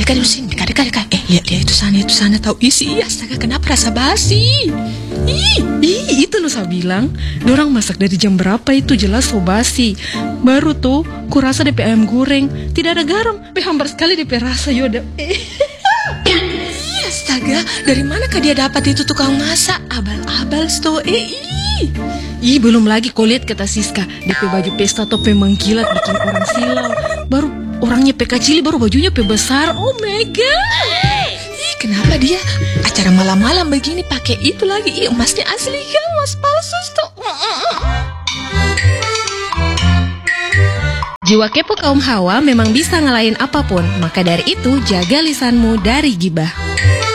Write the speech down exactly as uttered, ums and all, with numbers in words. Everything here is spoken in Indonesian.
dekat dulu sini, dekat, dekat, dekat. Eh, lihat, lihat itu sana, itu sana. Tahu isi, astaga, kenapa rasa basi? Ih, ih, itu loh saya bilang. Dorang masak dari jam berapa itu jelas so basi. Baru tuh, kurasa D P ayam goreng. Tidak ada garam, be hambar sekali D P rasa yoda. Eh. Ih, astaga, dari manakah dia dapat itu tukang masak? Abal-abal sto, eh, ih. Ih, belum lagi kau lihat kata Siska, D P baju pesta atau pe mengkilat bikin orang silau. Baru orangnya pe kecil, baru bajunya pe besar. Oh my god. Ih, kenapa dia acara malam-malam begini pakai itu lagi? Ih, emasnya asli kan, emas palsu tuh. Jiwa kepo kaum hawa memang bisa ngalahin apapun. Maka dari itu, jaga lisanmu dari gibah.